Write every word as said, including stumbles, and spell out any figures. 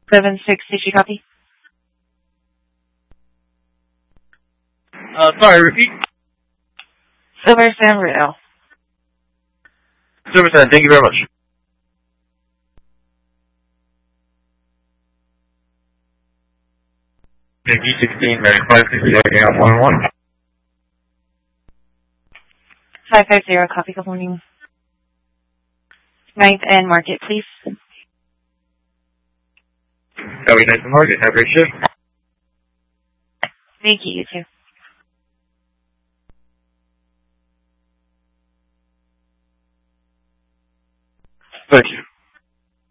seven six, did you copy? Uh, sorry, repeat. Silver San Rail. Silver San, thank you very much. D sixteen, five sixty, looking out one one. five five zero, copy, good morning. Ninth and Market, please. Copy, Ninth and Market, have a great shift. Thank you, you too. Thank you.